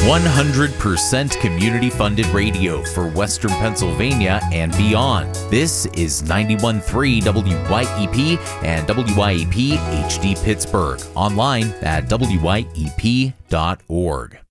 100% community-funded radio for Western Pennsylvania and beyond. This is 91.3 WYEP and WYEP HD Pittsburgh. Online at wyep.org.